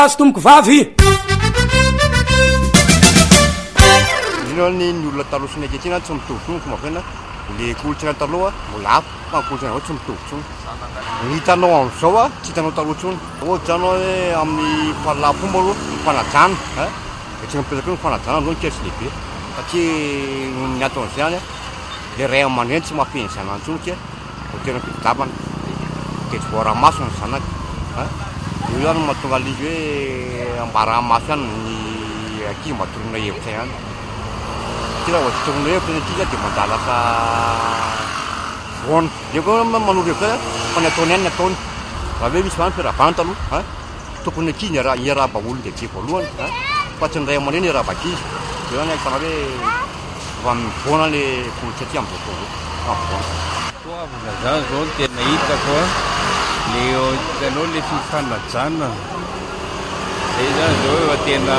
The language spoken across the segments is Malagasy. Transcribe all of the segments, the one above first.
azo tomboko vavy ny olona talosina akehitriny tsy mitovy fomba fena le kolotsana taloha mbola hafa fa kolotsana ao tsy mitovy tsony ny hitanao am'izao a tsy hitanao taloha tsony ohatsy zany hoe amin'ny fahalala-fomba aloha mifanajana tsy mipetaka hoe mifanajana zao ny kery tsy lehibe satria ny ataon'izany le ray aman-dreny tsy mahafeny zanany tsony ke ho tena fitadavana de tsy voara-maso ny zanaka io zany mahatonga alizy hoe ambara-maso ihany ny akia matorona hevitra ihany tira ohatorona hevitra ny akia de mandalaka voana de koa manoro hevitra fa ny ataony ihany ny ataony raha hoe misy vany firavana taloha tokony akia iarahaba olony de tsy voalohany fa tsy ny ray aman-dreny iarahaba akizy de zany ahitana hoe fa mivoana le kolotsy aty am'zao voana toavina zany zao ny tena hitako le hitanao le fifanajana zay zany zao efa tena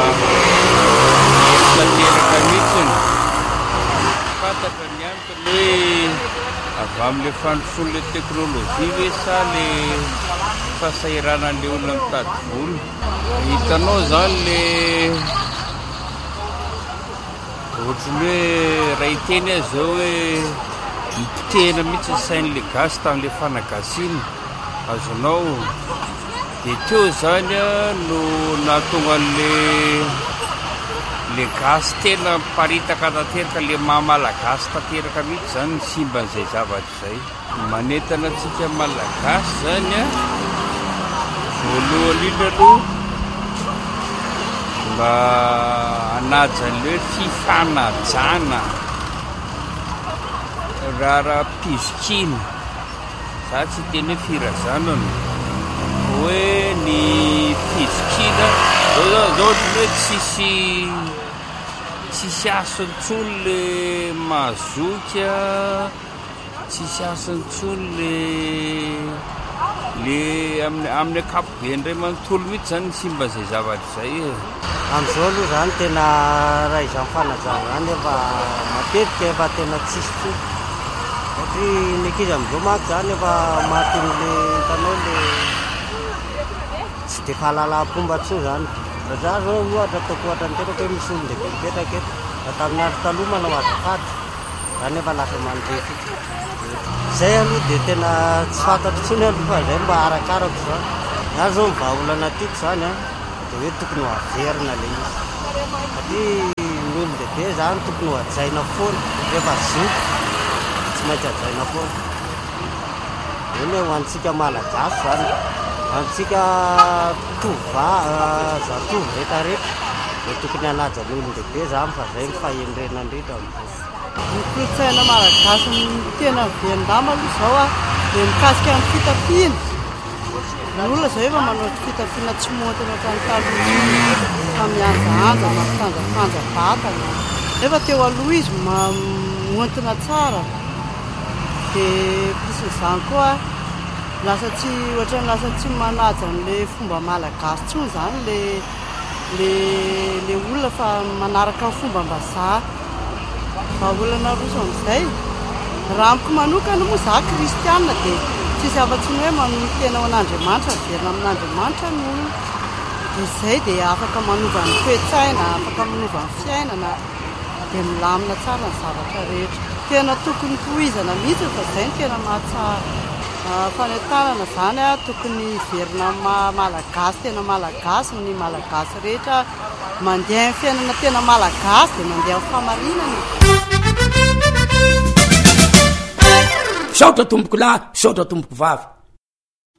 eritateraka mihitsiny fantatra ny antony hoe avy amin'le fandrosoan'le teknôlôjia ve sa le fahasairanan'le olona mitady vola hitanao zany le ohatrany hoe raha hiteny azy zao hoe mipotehana mihitsy ny sain'le gasy tamin'le fanagasiana azonao de teo zany no nahatonga le gasy tena miparitaka tanteraka le mahamalagasy tanteraka mihitsy zany ny simban'izay zavatra zay manentana antsika malagasy zany voalohany iny aloha mba anajan'le hoe fifanajana raha pizokina za tsy teny hoe firazanana hoe ny pizokina zao hoe tsisy asontsony le mazoka tsisy asontsony le amin'ny akapobe ndray manontolo mihitsy zany ny simba zay zavatra zay am'izao aloha zany tena raha izany fanajana zany efa matetika efa tena tsisy tsony satria ny ankizy am'izao manko zany efa mahaton'le hitanao le tsy de fahalala-pomba tso zany fa za zao ohatra ataoko ohatra niteraka hoe misy olon lehibe mipetraka eto da tamin'ny andro taloha manao azafady zany efa lasa mandrefy zay aloha de tena tsy fantatro tsony aloha fa zay mba arakarako zany za zao mivahaolana tiako zany de hoe tokony ho averina le izy satria ny olon lehibe zany tokony ho ajaina foana rehefa zoky tsy maintsy ajaina foana eny ho antsika malagasy zany antsika zatovo rehetrarehetra de tokony hanaja ny olon lehibe zany fa zay mifahenrena indrindra ny kolotsaina malagasy tena vendama aloha zao de mikasika amin'ny fitafiana ny olona zao efa manao fitafiana tsy montana tantalo tamianjaanja mampitanjafanja vatana efa teo aloha izy montina tsara de pisizany koa lasa tsy ohatrany lasa tsy manaja n'le fomba malagasy tsony zany le olona fa manaraka fomba mbazaha fa olana roso am'izay raha amiko manokana moa za kristiana de tsisy afa-tsy ny hoe manohy tena ao an'andriamanitra miverina amin'andriamanitra ny olona de zay de afaka manova ny toe-tsaina afaka manova ny fiainana de milamina tsara ny zavatra rehetra tena tokony tohizana mihitsy fa zay ny tena mahatsara fanentanana zany tokony verina malagasy tena malagasy ny malagasy rehetra mandeha ny fiainana tena malagasy de mandeha ny famarinana saotra tomboko lahy saotra tomboko vavy